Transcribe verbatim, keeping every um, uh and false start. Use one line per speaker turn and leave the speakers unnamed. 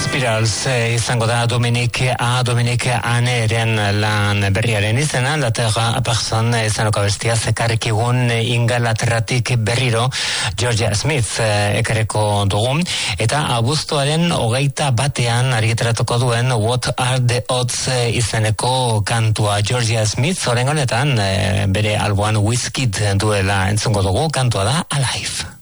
Spirals eh, izango da Dominik A. Dominik Aneren lan berriaren izena, La Terra a Personne izanoko bestia zekarrikigun Ingalaterratik berriro Georgia Smith eh, ekareko dugu, eta abuztuaren hogeita batean argitaratuko duen What Are the Odds eh, izeneko kantua. Georgia Smith orain honetan eh, bere alboan Wizkid duela entzungo dugu, kantua da Alive.